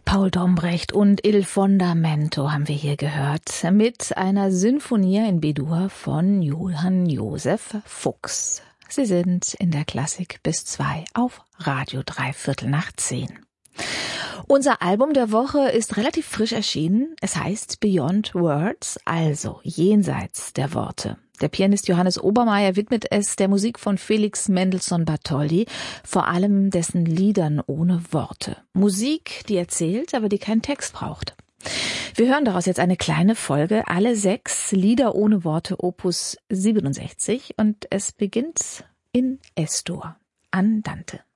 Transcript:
Paul Dombrecht und Il Fondamento haben wir hier gehört mit einer Sinfonia in B-Dur von Johann Josef Fuchs. Sie sind in der Klassik bis 2 auf Radio 9:15. Unser Album der Woche ist relativ frisch erschienen. Es heißt Beyond Words, also jenseits der Worte. Der Pianist Johannes Obermaier widmet es der Musik von Felix Mendelssohn Bartholdy, vor allem dessen Liedern ohne Worte. Musik, die erzählt, aber die keinen Text braucht. Wir hören daraus jetzt eine kleine Folge, alle 6 Lieder ohne Worte, Opus 67, und es beginnt in Es-Dur, Andante.